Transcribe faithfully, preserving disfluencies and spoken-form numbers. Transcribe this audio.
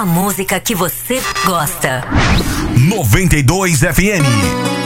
a música que você gosta. noventa e dois F M.